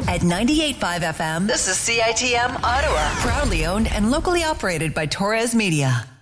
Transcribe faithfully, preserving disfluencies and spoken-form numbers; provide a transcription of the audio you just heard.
At ninety-eight point five F M, this is C I T M Ottawa. Proudly owned and locally operated by Torres Media.